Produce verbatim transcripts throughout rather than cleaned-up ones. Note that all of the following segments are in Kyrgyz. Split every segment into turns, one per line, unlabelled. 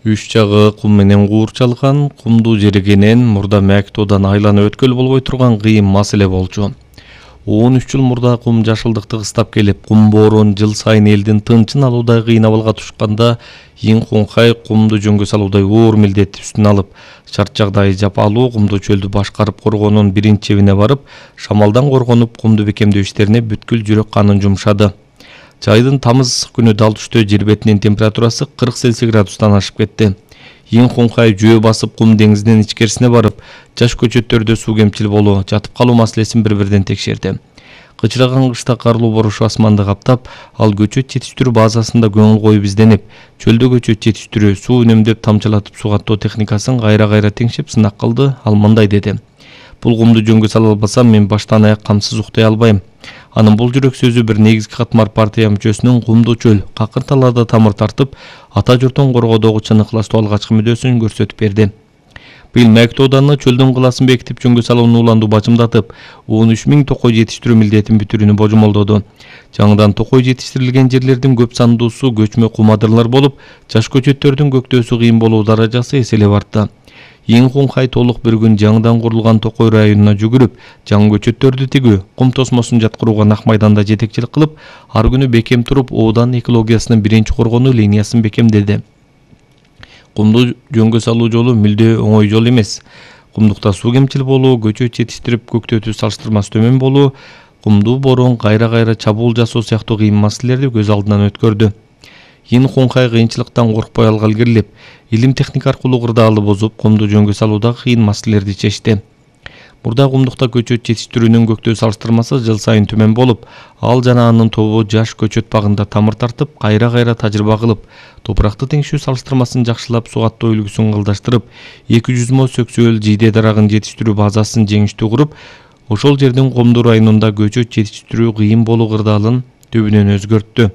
Үч жагы кум менен куурчалган кумдуу жеригенен мурда Мәктоодон айланып өткөлү болбой турган кыйын маселе болчу. он үч жыл мурда кум жашылдыкты кыстап келип, кум боорон жыл сайын элдин тынчын алуудай кыйын абалга тушканда, Ин-Хунхай кумду жөнгө салуудай оор милдетти үстүнө алып, шарт жагдайы жапалуу кумду чөлдү башкарып коргоонун биринчи чебине барып, шамалдан коргонуп кумду бекемдөө иштерине бүткүл жүрөк канын жумшады. Жайдын тамыз ысык күнү дал түштө жер бетинин температурасы кырк Цельсий градустан ашып кетти. Ин-Хунхай жөө басып кум деңизинин ичкерисине барып, жаш көчөттөрдө суу кемчил болуу, жатып калуу маселесин бири-бирден текшерди. Кычыраган кышта карлуу борушу асманды каптап, ал көчөт жетиштирүү базасында көңүл коюп изденип, чөлдө көчөт жетиштирүү, суу үнөмдөп тамчылатып сугаттоо техникасын кайра-кайра теңшеп сынак кылды. Ал мындай деди: "Бул кумду жөнгө сала албасам, мен баштан аяк камсыз уктай албайм. Анын бул жүрөк сөзү бир негизги катмар партия мүчөсүнүн кумду чөл, какырталарда тамыр тартып, ата журтун коргоодогу чыныктуу алгачкы мүдөөсүн көрсөтүп берди." Быйыл Мәктооданы чөлдүн кыласын бекитип жөнгө салууну уланду бажымдатып, он үч миң токой жетиштирүү милдетин бүтүрүүнү божомолдоду. Жаңыдан токой жетиштирилген жерлердин көп сандуусу көчмө кумадырлар болуп, жаш көчөттөрдүн көктөөсү кыйын болуу даражасы эселеп артты. Ин-Хунхай толук bir күн жаңыдан курулган Токой районуна жүгүрүп, жаңы көчөттөрдү тигүү, кум тосмосун жаткырууга нак майданда жетекчилик кылып, ар күнү бекем туруп, Оодан экологиясынын биринчи коргонуу линиясын бекемдеди. Кумду жөнгө салуу жолу мүлдө оңой жол эмес. Кумдукта суу кемчил болуу, көчөт жетиштирип көктөтүү салыштырмасы төмөн болуу, кумдуу борон кайра-кайра чабуул жасоо сыяктуу кыйын маселелерди көз алдынан өткөрдү. Ин-Хунхай кыйынчылыктан коркпой алга илгерилеп, илим техника аркылуу кырдаалы бозуп, кумду жөнгө салуудагы кыйын маселелерди чечти. Мурда кумдукта көчөт жетиштирүүнүн көктөө салыштырмасы жыл сайын төмөн болуп, ал жана анын тобу жаш көчөт багында тамыр тартып, кайра-кайра тажрыйба кылып, топуракты теңшүү салыштырмасын жакшылап, сугаттоо үлгүсүн кылдаштырып, эки жүз мо сөксөөл жийде дарагын жетиштирүү базасын жеңиштүү куруп, ошол жердин Комду районунда көчөт жетиштирүү кыйын болуу кырдаалын төбүнөн өзгөрттү.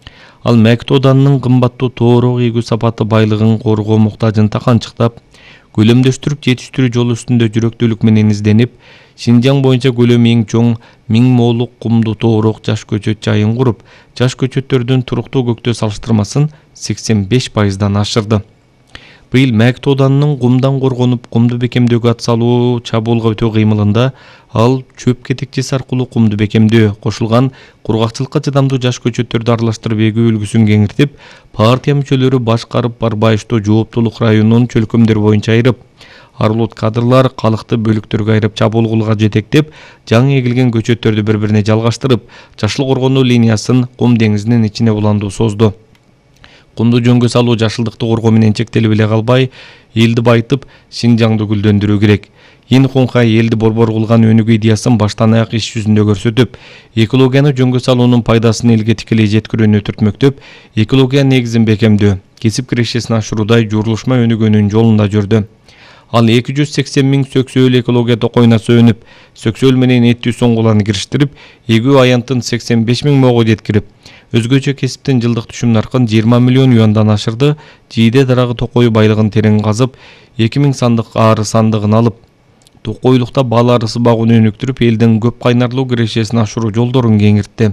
Ал Мәктооданын кымбаттуу тоорок ийгүү сапаты байлыгын коргоо муктажын таканчыктап, көлөмдөштүрүп жетиштирүү жолу үстүндө жүрөктүүлүк менен изденип, Шинжаң боюнча көлөмү эң чоң миң молук кумду тоорок жаш көчөт жайын куруп, жаш көчөттөрдүн туруктуу көктөө салыштырмасын сексен беш пайыздан ашырды. Быйыл Мәктооданын кумдан коргонуп, кумду бекемдөөгө атсалуу чабуулга өтөө кыймылында ал чөп кетекчеси аркылуу кумду бекемдөө, кошулган кургакчылыкка чыдамдуу жаш көчөттөрдү аралаштырып эгүү үлгүсүн кеңиртип, партия мүчөлөрү башкарып Барбайышто жооптулук районунун чөлкөмдөрү боюнча айырып, арулут кадрлар калыкты бөлүктөргө айырып чабуул кылууга жетектеп, жаңы эгилген көчөттөрдү бири-бирине жалгаштырып, жашыл коргонуу линиясын кум деңизинин ичине уландуу созду. Кумду жөнгө салуу жашылдыкты коргоо менен чектелип эле калбай, элди байытып, Шинжаңды гүлдөндүрүү керек. Ин-Хунхай элди борбор кылган өнүгүү идеясын баштан аяк иш жүзүндө көрсөтүп, экологияны жөнгө салуунун пайдасын элге тикелей жеткирүүнү түртмөктөп, экология негизин бекемдөө, кесип кирешесин ашыруудай журулушма өнүгүүнүн жолунда жүрдү. Ал эки жүз сексен миң сөксөөл экология токоюна сөнүп, сөксөөл менен эттүү соңгуланы кириштирип, эгүү аянтын сексен беш миң мого жеткирип, өзгөчө кесиптин жылдык түшүм наркын жыйырма миллион юандан ашырды. Жийде дарагы токою байлыгын терең казып, эки миң сандык ары сандыгын алып, токойлукта бал арысы багууну өнүктүрүп, элдин көп кайнарлуу кирешесин ашыруу жолдорун кеңиртти.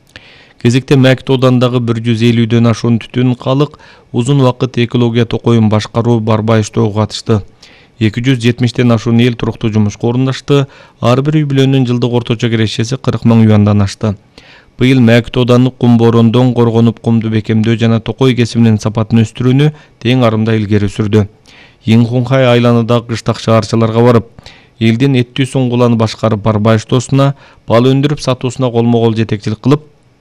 Кезекте Мәктоодандагы бир жүз элүүдөн ашуун түтүн калык узун убакыт экология токоюн башкаруу Барбайыштогу катышты. эки жүз жетимиштен ашуун эл туруктуу жумушка орундашты. Ар бир үй бүлөнүн жылдык орточо кирешеси кырк миң юандан ашты. Быйыл Мәктооданы кум борондон коргонуп, кумду бекемдөө жана токой кесибинин сапатын өстүрүүнү тең арымда илгери сүрдү. Ин-Хунхай айланадагы кыштак шаарчаларга барып, элдин эттүү соңгуланы башкарып Барбайыштосуна, бал өндүрүп сатуусуна колмо-кол жетекчилик кылып,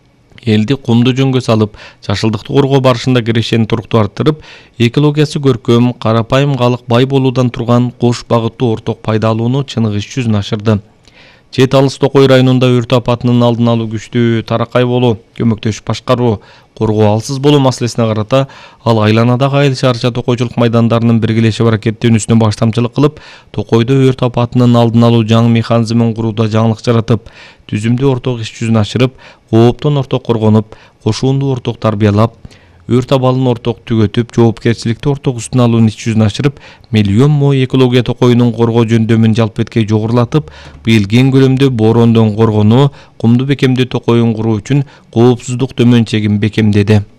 элди кумду жөнгө салып, жашылдыкты коргоо барышында кирешени туруктуу арттырып, экологиясы көркөм, карапайым калык бай болуудан турган кош багыттуу орток пайда алууну чыныгы иш жүзүнө ашырды. Чет алыс Токой районунда өрт апатынын алдын алуу, күчтүү таракай болуу, көмөктөшүп башкаруу, коргоо алсыз болуу маселесине карата ал айланадагы айыл шаарча токойчулук майдандарынын биргелешип аракеттенүүсүнө баштамчылык кылып, Токойдо өрт апатынын алдын алуу жаңы механизмин курууда жаңылык жаратып, түзүмдүү орток иш жүзүнө ашырып, кооптон орток коргонуп, кошуундуу орток тарбиялап, өрт абалын орток түгөтүп, жоопкерчиликти орток үстүнө алуунун иш жүзүнө ашырып, миллион мо экология токоюнун коргоо жөндөмүн жалпы-эткей жогорулатып, быйыл кең көлөмдө борондон коргонуу, кумду бекемдөө токоюн куруу үчүн коопсуздук төмөн чегин бекемдеди.